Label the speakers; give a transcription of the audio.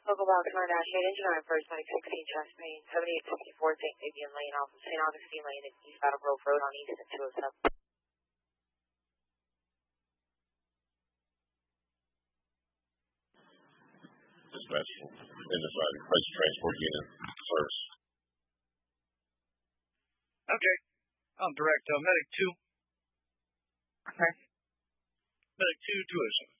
Speaker 1: Local box 9 8 engine on first medic 16 chest pain 7864 St. Fabian Lane off of St. Augustine Lane and East Battle Grove Road on East at 207.
Speaker 2: Dispatch inside crisis transport unit service.
Speaker 3: Okay. I'll direct medic 2.
Speaker 1: Okay.
Speaker 3: Medic 2 207.